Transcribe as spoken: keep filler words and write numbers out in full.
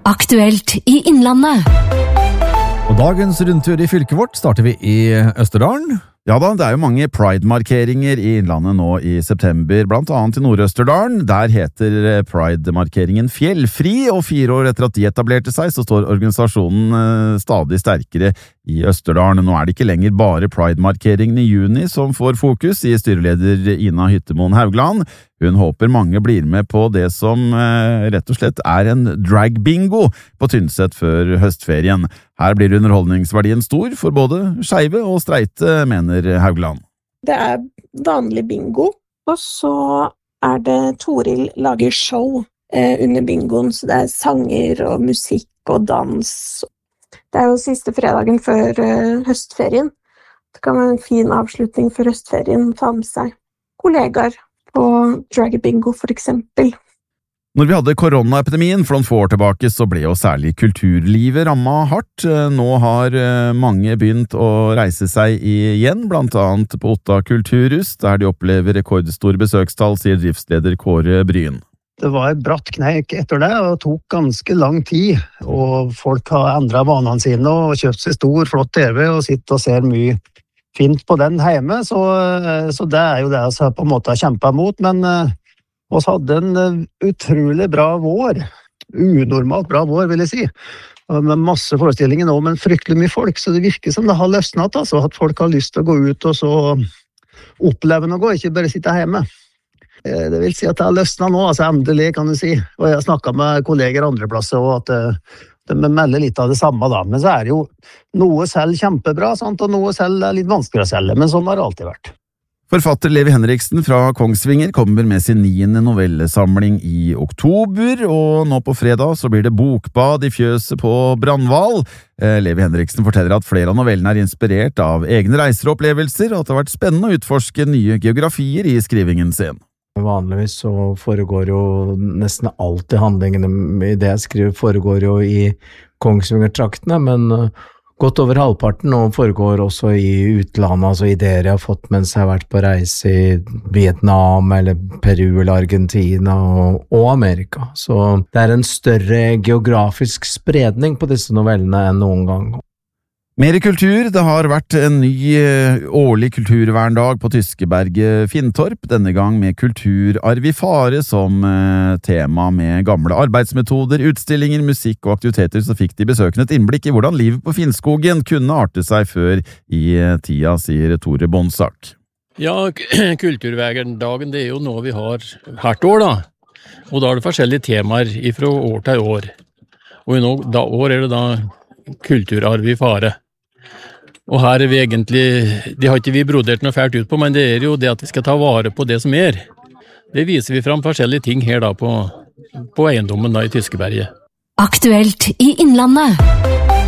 Aktuelt i Innlandet. Og dagens rundtur i fylket vårt starter vi i Østerdalen. Ja da, det er jo mange Pride-markeringer i Innlandet nå i september, blant annet i Nord-Østerdalen. Der heter Pride-markeringen Fjellfri, og fire år etter at de etablerte seg, så står organisasjonen stadig sterkere i Østerdalen. Nå er det ikke lenger bare Pride-markeringen i juni som får fokus, sier styreleder Ina Hyttemoen Haugland. Hun håper mange blir med på det som eh, rett og slett er en drag-bingo på Tynset før høstferien. Her blir underholdningsverdien stor for både skeive og streite, mener Haugland. Det er vanlig bingo, og så er det Toril lager show eh, under bingoen, så det er sanger og musikk og dans. Det er jo siste fredagen før eh, høstferien. Det kan være en fin avslutning for høstferien, ta med seg kollegaer på drag bingo for eksempel. Når vi hadde koronaepidemien for noen få år tilbake, så ble jo særlig kulturlivet rammet hardt. Nå har mange begynt å reise seg igjen, blant annet på Otta Kulturhus, der de opplever rekordstore besøkstall, sier driftsleder Kåre Bryn. Det var et bratt kneik etter det, og tok ganske lang tid, og folk har endret vanene sine og kjøpt seg stor, flott T V og sitter og ser mye fint på den hjemme, så, så det er jo det jeg på en måte har kjempet mot, men vi hadde en utrolig bra vår, unormalt bra vår vil jeg si, med masse forestillinger nå, men fryktelig mye folk, så det virker som det har løsnet, altså, at folk har lyst til å gå ut og så oppleve noe, ikke bare sitte hjemme. Det vil si at det har løsnet nå, altså endelig kan du si, og jeg har snakket med kolleger andre plasser, og at de melder litt av det samme da, men så er det jo noe selv kjempebra, sant? Og noe selv er litt vanskeligere å selge, men sånn har det alltid vært. Forfatter Levi Henriksen fra Kongsvinger kommer med sin niende novellesamling i oktober, og nå på fredag så blir det bokbad i fjøset på Brandval. Levi Henriksen forteller at flere av novellene er inspirert av egne reiser og opplevelser, og at det har vært spennende å utforske nye geografier i skrivingen sin. Vanligvis så foregår jo nesten alltid handlingene i det jeg skriver foregår jo i Kongsvinger-traktene, men godt over halvparten nå foregår også i utlandet, altså ideer jeg har fått mens jeg har vært på reise i Vietnam eller Peru eller Argentina og, og Amerika. Så det er en større geografisk spredning på disse novellene enn noen gang. Mer kultur, det har vært en ny årlig kulturverndag på Tyskeberget Finntorp, denne gang med kulturarv i fare som tema med gamle arbeidsmetoder, utstillinger, musikk og aktiviteter, så fikk de besøkende et innblikk i hvordan livet på Finnskogen kunne arte seg før i tida, sier Tore Bonsak. Ja, kulturverndagen det er jo noe vi har hvert år da, og da er det forskjellige temaer fra år til år, og i noen år er det da kulturarv i fare. Og her er vi egentlig, det har ikke vi brodert noe fælt ut på, men det er jo det at vi skal ta vare på det som er. Det viser vi fram forskjellige ting her da på, på eiendommen da i Tyskeberget. Aktuelt i Innlandet.